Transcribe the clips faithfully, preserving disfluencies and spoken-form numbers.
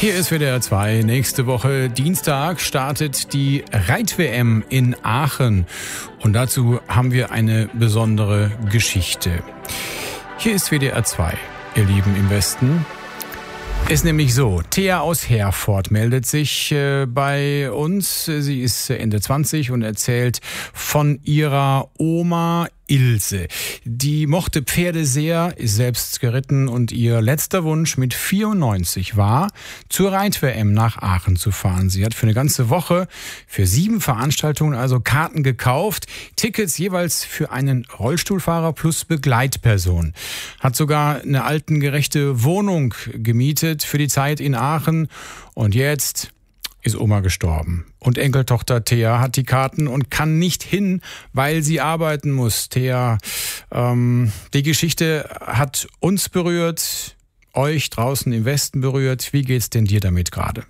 Hier ist W D R zwei. Nächste Woche Dienstag startet die Reit-W M in Aachen. Und dazu haben wir eine besondere Geschichte. Hier ist W D R zwei, ihr Lieben im Westen. Ist nämlich so, Thea aus Herford meldet sich äh, bei uns. Sie ist Ende zwanzig und erzählt von ihrer Oma Ilse. Die mochte Pferde sehr, ist selbst geritten und ihr letzter Wunsch mit vierundneunzig war, zur Reit-W M nach Aachen zu fahren. Sie hat für eine ganze Woche, für sieben Veranstaltungen also Karten gekauft, Tickets jeweils für einen Rollstuhlfahrer plus Begleitperson. Hat sogar eine altengerechte Wohnung gemietet für die Zeit in Aachen und jetzt ist Oma gestorben. Und Enkeltochter Thea hat die Karten und kann nicht hin, weil sie arbeiten muss. Thea, ähm, die Geschichte hat uns berührt, euch draußen im Westen berührt. Wie geht's denn dir damit gerade?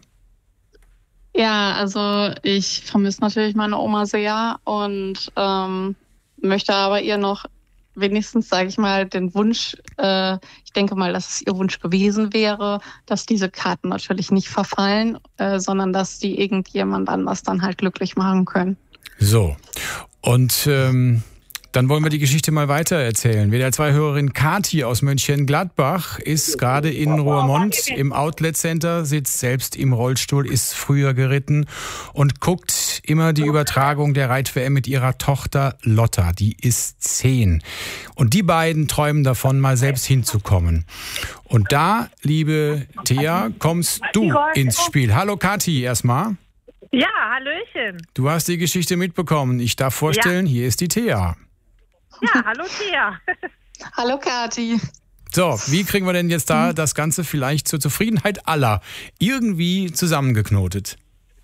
Ja, also ich vermisse natürlich meine Oma sehr und ähm, möchte aber ihr noch wenigstens, sage ich mal, den Wunsch, äh, ich denke mal, dass es ihr Wunsch gewesen wäre, dass diese Karten natürlich nicht verfallen, äh, sondern dass die irgendjemand anders dann halt glücklich machen können. So, und ähm, dann wollen wir die Geschichte mal weiter erzählen. W D R zwei-Hörerin Kathi aus Mönchengladbach ist gerade in Roermond im Outlet Center, sitzt selbst im Rollstuhl, ist früher geritten und guckt immer die Übertragung der Reit-W M mit ihrer Tochter Lotta. Die ist zehn. Und die beiden träumen davon, mal selbst hinzukommen. Und da, liebe Thea, kommst du ins Spiel. Hallo Kathi erstmal. Ja, hallöchen. Du hast die Geschichte mitbekommen. Ich darf vorstellen, ja. Hier ist die Thea. Ja, hallo Thea. Hallo Kathi. So, wie kriegen wir denn jetzt da das Ganze vielleicht zur Zufriedenheit aller irgendwie zusammengeknotet?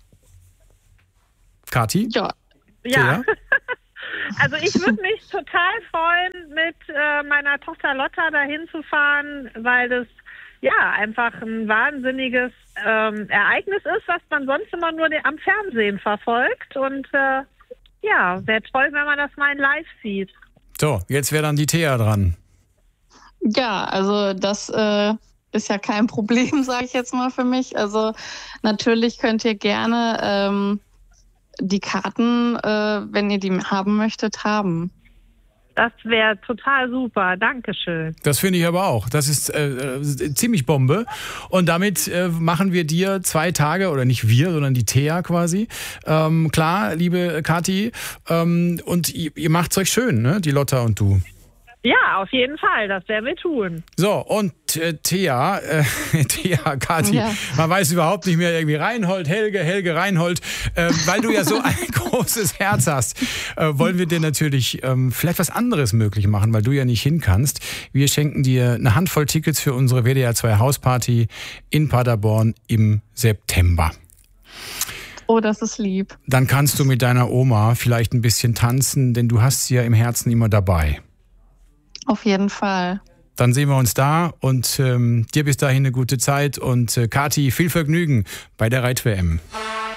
Kathi? Ja. Ja. Also ich würde mich total freuen, mit äh, meiner Tochter Lotta dahin zu fahren, weil das ja einfach ein wahnsinniges ähm, Ereignis ist, was man sonst immer nur am Fernsehen verfolgt. Und äh, ja, wäre toll, wenn man das mal in live sieht. So, jetzt wäre dann die Thea dran. Ja, also das äh, ist ja kein Problem, sage ich jetzt mal für mich. Also natürlich könnt ihr gerne ähm, die Karten, äh, wenn ihr die haben möchtet, haben. Das wäre total super. Dankeschön. Das finde ich aber auch. Das ist äh, ziemlich Bombe. Und damit äh, machen wir dir zwei Tage, oder nicht wir, sondern die Thea quasi. Ähm, klar, liebe Kathi. Ähm, und ihr, ihr macht's euch schön, ne? Die Lotta und du. Ja, auf jeden Fall. Das werden wir tun. So, und äh, Thea, äh, Thea, Kathi, ja. Man weiß überhaupt nicht mehr, irgendwie Reinhold, Helge, Helge, Reinhold, äh, weil du ja so ein großes Herz hast, äh, wollen wir dir natürlich ähm, vielleicht was anderes möglich machen, weil du ja nicht hin kannst. Wir schenken dir eine Handvoll Tickets für unsere W D R zwei Hausparty in Paderborn im September. Oh, das ist lieb. Dann kannst du mit deiner Oma vielleicht ein bisschen tanzen, denn du hast sie ja im Herzen immer dabei. Auf jeden Fall. Dann sehen wir uns da und ähm, dir bis dahin eine gute Zeit und äh, Kathi, viel Vergnügen bei der Reit-W M.